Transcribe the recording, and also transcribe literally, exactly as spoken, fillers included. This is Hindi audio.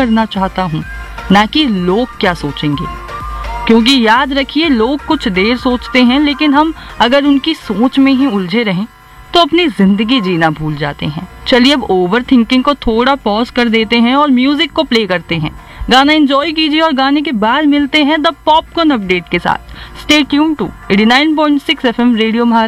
करना चाहता हूँ, ना कि लोग क्या सोचेंगे। क्योंकि याद रखिए, लोग कुछ देर सोचते हैं, लेकिन हम अगर उनकी सोच में ही उलझे रहें तो अपनी जिंदगी जीना भूल जाते हैं। चलिए अब ओवर थिंकिंग को थोड़ा पॉज कर देते हैं और म्यूजिक को प्ले करते हैं। गाना एंजॉय कीजिए और गाने के बाद मिलते हैं द पॉपकॉर्न अपडेट के साथ। Stay tune to eighty nine point six F M radio Maharashtra.